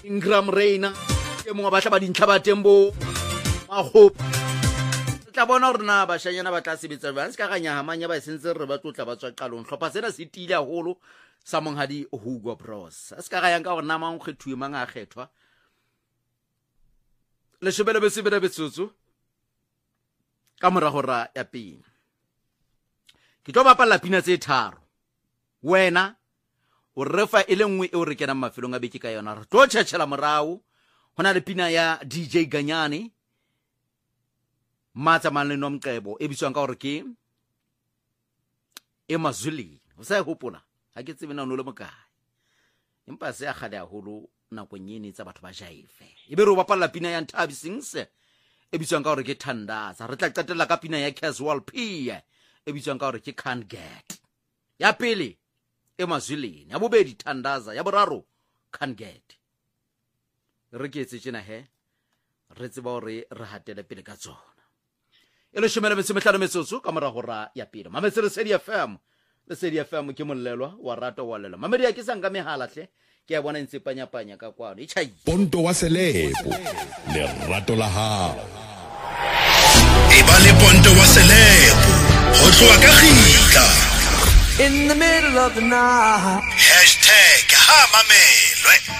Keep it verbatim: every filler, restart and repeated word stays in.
Ingram Reina ke mongwe ba tla ba dintlha ba tembo mahope tla bona hore na ba shanyana ba tla sebetsa ba se ka ganya hamanya ba sentse re ba tlotla ba tswa qalong hlopha sena se tile haholo sa monghadi Hugo Bros se ka ga yang ka gore na mang kgethuwe mang a kgethwa le shebele be se bere betsotso ka mora hora ya pina ke tlo bapalla pina tse tharo wena o refa ile nngwe e o re kena mafelong a beke ka yona re tlo tshetsela morao hona le pina ya D J Ganyane matsa manleno mqebo e bitswang ka hore ke Emazulwini o sa hopola ha ke tsebe na o le mokae empa se a gale haholo nakong yene tsa batho ba jaive e be re o bapalla pina ya Nthabi Singse e bitswang ka hore ke Thandaza re tla qetella ka pina ya Casual P e bitswang ka hore ke Can't Get ya pele Emazulwini ya bobedi Thandaza ya boraro Can't Get re ke etse tsena he re tseba hore re hatele pele ka tsona ele shemela metse mehlano metsotso ka mora hora ya pele mametse re Sedi F M le Sedi F M ke mollelwa wa rato wa lela mamedi ya ke sanga mehala hle ke ya bona ntse panya panya ka kwano e chai Ponto wa Selepo le rato la hao e ba le Ponto wa Selepo ho tloa ka khita in the middle of the night hashtag ha mamelwe